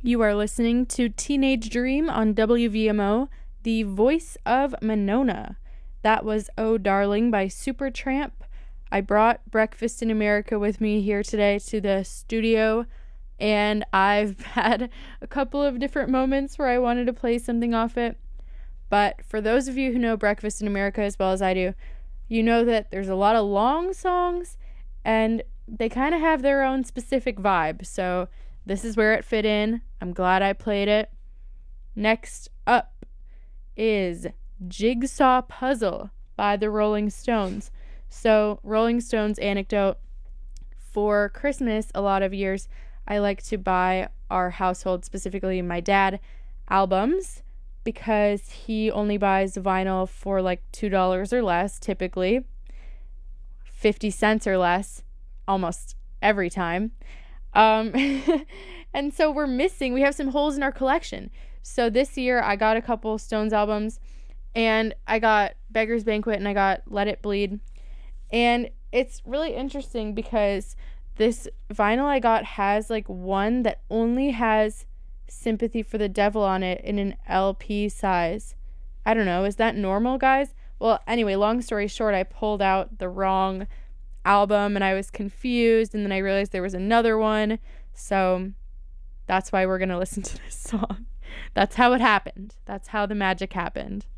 You are listening to Teenage Dream on WVMO, the voice of Monona. That was Oh Darling by Supertramp. I brought Breakfast in America with me here today to the studio, and I've had a couple of different moments where I wanted to play something off it. But for those of you who know Breakfast in America as well as I do, you know that there's a lot of long songs, and they kind of have their own specific vibe, so this is where it fit in. I'm glad I played it. Next up is Jigsaw Puzzle by the Rolling Stones. So, Rolling Stones anecdote. For Christmas, a lot of years, I like to buy our household, specifically my dad, albums because he only buys vinyl for like $2 or less, typically 50 cents or less, almost every time. And so we have some holes in our collection. So this year I got a couple Stones albums, and I got Beggar's Banquet and I got Let It Bleed. And it's really interesting because this vinyl I got has like one that only has Sympathy for the Devil on it in an LP size. I don't know, is that normal, guys? Well, anyway, long story short, I pulled out the wrong album and I was confused, and then I realized there was another one, so that's why we're gonna listen to this song. That's how it happened. That's how the magic happened.